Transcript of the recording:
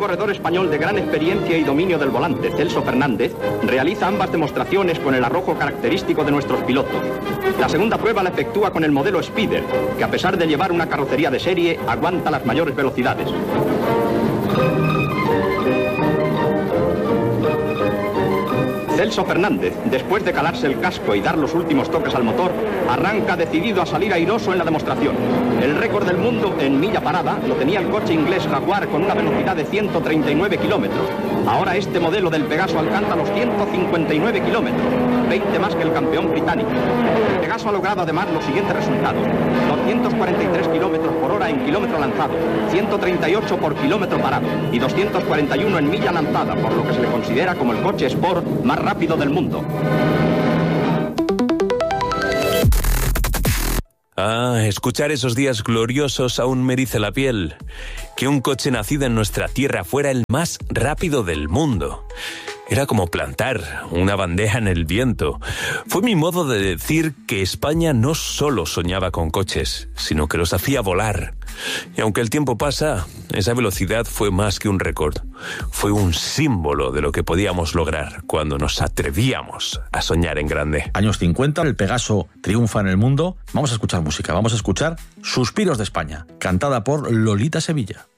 corredor español de gran experiencia y dominio del volante, Celso Fernández, realiza ambas demostraciones con el arrojo característico de nuestros pilotos. La segunda prueba la efectúa con el modelo Spider, que a pesar de llevar una carrocería de serie, aguanta las mayores velocidades. Celso Fernández, después de calarse el casco y dar los últimos toques al motor, arranca decidido a salir airoso en la demostración. El récord del mundo en milla parada lo tenía el coche inglés Jaguar con una velocidad de 139 kilómetros. Ahora este modelo del Pegaso alcanza los 159 kilómetros, 20 más que el campeón británico. El Pegaso ha logrado además los siguientes resultados: 243 kilómetros por hora en kilómetro lanzado, 138 por kilómetro parado y 241 en milla lanzada, por lo que se le considera como el coche Sport más rápido del mundo. Escuchar esos días gloriosos aún me eriza la piel. Que un coche nacido en nuestra tierra fuera el más rápido del mundo. Era como plantar una bandeja en el viento. Fue mi modo de decir que España no solo soñaba con coches, sino que los hacía volar. Y aunque el tiempo pasa, esa velocidad fue más que un récord. Fue un símbolo de lo que podíamos lograr cuando nos atrevíamos a soñar en grande. Años 50, el Pegaso triunfa en el mundo. Vamos a escuchar música, vamos a escuchar Suspiros de España, cantada por Lolita Sevilla.